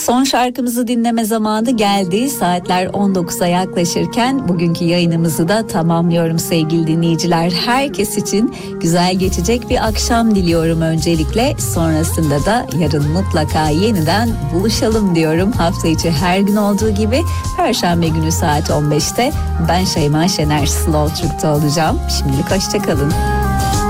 Son şarkımızı dinleme zamanı geldi. Saatler 19'a yaklaşırken bugünkü yayınımızı da tamamlıyorum sevgili dinleyiciler. Herkes için güzel geçecek bir akşam diliyorum öncelikle. Sonrasında da yarın mutlaka yeniden buluşalım diyorum. Hafta içi her gün olduğu gibi Perşembe günü saat 15'te ben Şeyma Şener Slow Türk'te olacağım. Şimdilik hoşçakalın.